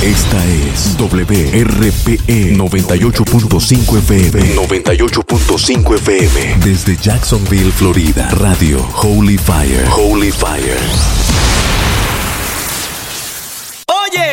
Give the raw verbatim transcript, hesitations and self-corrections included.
Esta es W R P E noventa y ocho punto cinco F M. noventa y ocho punto cinco F M. Desde Jacksonville, Florida. Radio Holy Fire. Holy Fire.